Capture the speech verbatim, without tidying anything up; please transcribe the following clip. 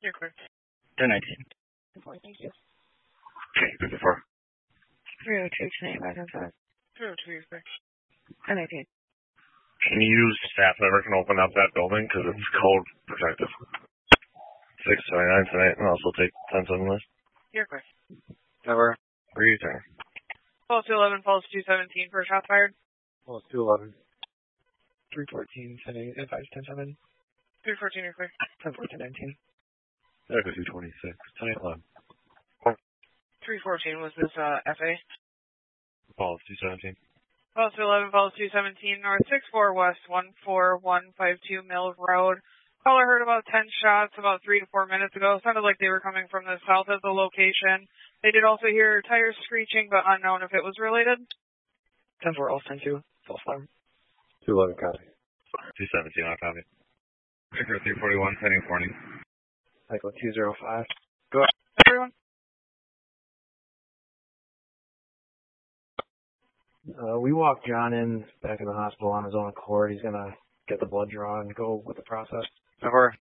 You're correct. ten nineteen. Thank you. Okay, fifty-four. three oh two, ten eighty-five, ten five. three oh two, you're correct. ten eighteen. Can you staff member can open up that building because it's code protected? six twenty-nine tonight, and also take ten seven list. You're correct. Never. Three turn. Falls two eleven, falls two seventeen for a shot fired. Falls two eleven. three fourteen, ten eighty-five, ten seven. three fourteen, you're clear. ten fourteen, nineteen. Echo two twenty-six. ten eleven. three fourteen was this uh, F A. Falls two seventeen. Falls two eleven, falls two seventeen, north six four west one four one five two Mill Road. Caller heard about ten shots about three to four minutes ago. Sounded like they were coming from the south of the location. They did also hear tires screeching, but unknown if it was related. ten four, all ten two. False alarm. two eleven copy. two seventeen on copy. Echo three forty-one, heading forty. Echo two oh five. Go ahead, everyone. Uh, we walked John in back in the hospital on his own accord. He's going to get the blood draw and go with the process. Never.